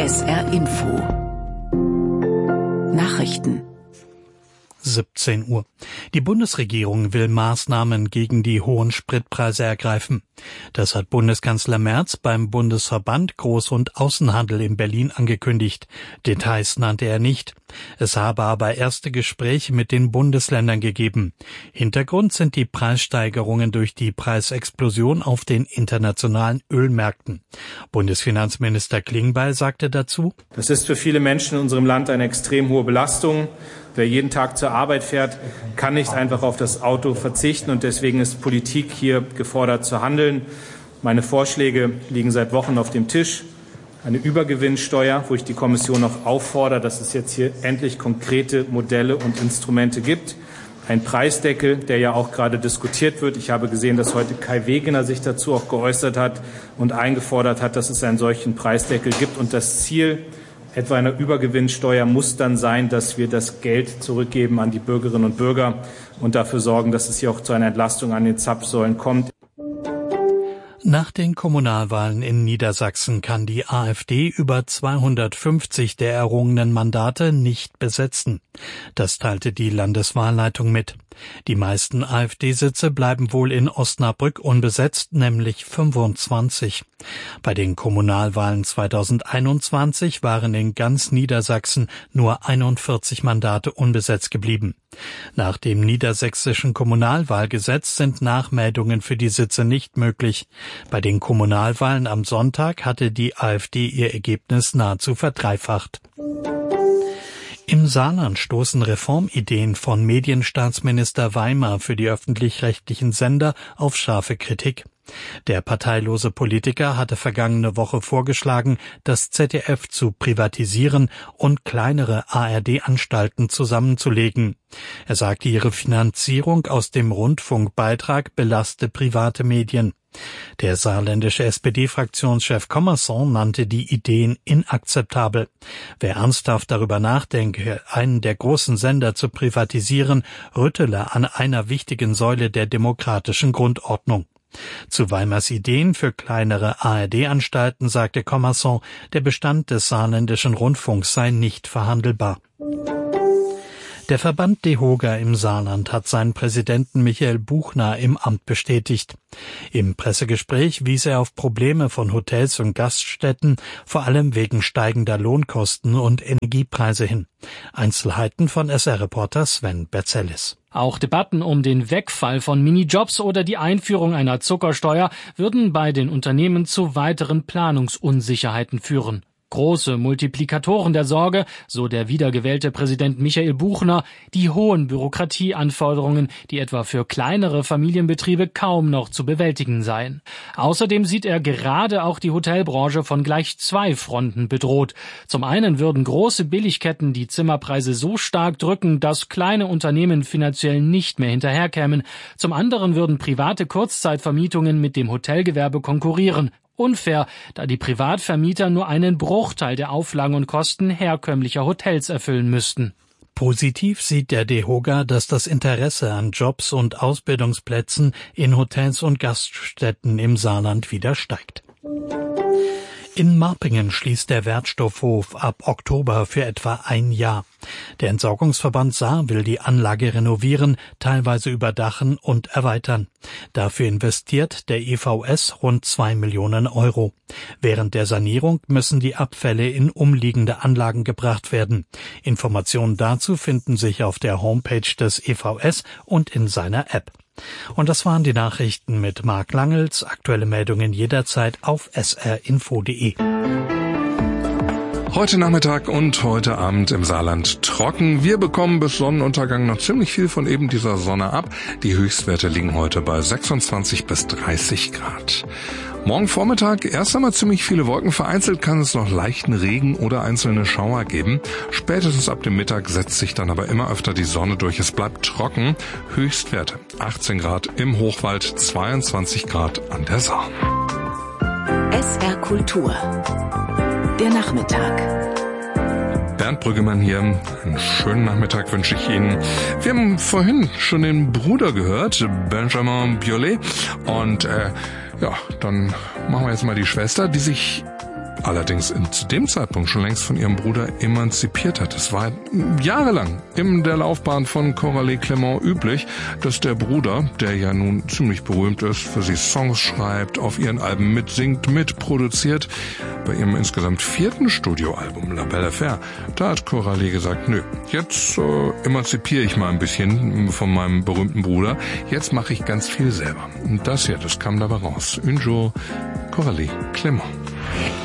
SR Info Nachrichten 17 Uhr. Die Bundesregierung will Maßnahmen gegen die hohen Spritpreise ergreifen. Das hat Bundeskanzler Merz beim Bundesverband Groß- und Außenhandel in Berlin angekündigt. Details nannte er nicht. Es habe aber erste Gespräche mit den Bundesländern gegeben. Hintergrund sind die Preissteigerungen durch die Preisexplosion auf den internationalen Ölmärkten. Bundesfinanzminister Klingbeil sagte dazu: Das ist für viele Menschen in unserem Land eine extrem hohe Belastung. Wer jeden Tag zur Arbeit fährt, kann nicht einfach auf das Auto verzichten, und deswegen ist Politik hier gefordert zu handeln. Meine Vorschläge liegen seit Wochen auf dem Tisch. Eine Übergewinnsteuer, wo ich die Kommission auch auffordere, dass es jetzt hier endlich konkrete Modelle und Instrumente gibt. Ein Preisdeckel, der ja auch gerade diskutiert wird. Ich habe gesehen, dass heute Kai Wegener sich dazu auch geäußert hat und eingefordert hat, dass es einen solchen Preisdeckel gibt. Und das Ziel etwa einer Übergewinnsteuer muss dann sein, dass wir das Geld zurückgeben an die Bürgerinnen und Bürger und dafür sorgen, dass es hier auch zu einer Entlastung an den Zapfsäulen kommt. Nach den Kommunalwahlen in Niedersachsen kann die AfD über 250 der errungenen Mandate nicht besetzen. Das teilte die Landeswahlleitung mit. Die meisten AfD-Sitze bleiben wohl in Osnabrück unbesetzt, nämlich 25. Bei den Kommunalwahlen 2021 waren in ganz Niedersachsen nur 41 Mandate unbesetzt geblieben. Nach dem niedersächsischen Kommunalwahlgesetz sind Nachmeldungen für die Sitze nicht möglich. Bei den Kommunalwahlen am Sonntag hatte die AfD ihr Ergebnis nahezu verdreifacht. Im Saarland stoßen Reformideen von Medienstaatsminister Weimer für die öffentlich-rechtlichen Sender auf scharfe Kritik. Der parteilose Politiker hatte vergangene Woche vorgeschlagen, das ZDF zu privatisieren und kleinere ARD-Anstalten zusammenzulegen. Er sagte, ihre Finanzierung aus dem Rundfunkbeitrag belaste private Medien. Der saarländische SPD-Fraktionschef Commerson nannte die Ideen inakzeptabel. Wer ernsthaft darüber nachdenke, einen der großen Sender zu privatisieren, rüttele an einer wichtigen Säule der demokratischen Grundordnung. Zu Weimars Ideen für kleinere ARD-Anstalten sagte Commerson, der Bestand des saarländischen Rundfunks sei nicht verhandelbar. Der Verband DEHOGA im Saarland hat seinen Präsidenten Michael Buchner im Amt bestätigt. Im Pressegespräch wies er auf Probleme von Hotels und Gaststätten, vor allem wegen steigender Lohnkosten und Energiepreise hin. Einzelheiten von SR-Reporter Sven Berzellis. Auch Debatten um den Wegfall von Minijobs oder die Einführung einer Zuckersteuer würden bei den Unternehmen zu weiteren Planungsunsicherheiten führen. Große Multiplikatoren der Sorge, so der wiedergewählte Präsident Michael Buchner, die hohen Bürokratieanforderungen, die etwa für kleinere Familienbetriebe kaum noch zu bewältigen seien. Außerdem sieht er gerade auch die Hotelbranche von gleich zwei Fronten bedroht. Zum einen würden große Billigketten die Zimmerpreise so stark drücken, dass kleine Unternehmen finanziell nicht mehr hinterherkämen. Zum anderen würden private Kurzzeitvermietungen mit dem Hotelgewerbe konkurrieren. Unfair, da die Privatvermieter nur einen Bruchteil der Auflagen und Kosten herkömmlicher Hotels erfüllen müssten. Positiv sieht der DEHOGA, dass das Interesse an Jobs und Ausbildungsplätzen in Hotels und Gaststätten im Saarland wieder steigt. In Marpingen schließt der Wertstoffhof ab Oktober für etwa ein Jahr. Der Entsorgungsverband Saar will die Anlage renovieren, teilweise überdachen und erweitern. Dafür investiert der EVS rund 2 Millionen Euro. Während der Sanierung müssen die Abfälle in umliegende Anlagen gebracht werden. Informationen dazu finden sich auf der Homepage des EVS und in seiner App. Und das waren die Nachrichten mit Marc Langels. Aktuelle Meldungen jederzeit auf srinfo.de. Heute Nachmittag und heute Abend im Saarland trocken. Wir bekommen bis Sonnenuntergang noch ziemlich viel von eben dieser Sonne ab. Die Höchstwerte liegen heute bei 26 bis 30 Grad. Morgen Vormittag erst einmal ziemlich viele Wolken. Vereinzelt kann es noch leichten Regen oder einzelne Schauer geben. Spätestens ab dem Mittag setzt sich dann aber immer öfter die Sonne durch. Es bleibt trocken. Höchstwerte 18 Grad im Hochwald, 22 Grad an der Saar. SR Kultur. Der Nachmittag. Bernd Brüggemann hier. Einen schönen Nachmittag wünsche ich Ihnen. Wir haben vorhin schon den Bruder gehört, Benjamin Biolay. Und ja, dann machen wir jetzt mal die Schwester, die sich allerdings zu dem Zeitpunkt schon längst von ihrem Bruder emanzipiert hat. Es war jahrelang in der Laufbahn von Coralie Clément üblich, dass der Bruder, der ja nun ziemlich berühmt ist, für sie Songs schreibt, auf ihren Alben mitsingt, mitproduziert. Bei ihrem insgesamt 4. Studioalbum La Belle Affaire, da hat Coralie gesagt, nö, jetzt emanzipiere ich mal ein bisschen von meinem berühmten Bruder, jetzt mache ich ganz viel selber. Und das hier, das kam dabei raus. Un jour, Coralie Clément.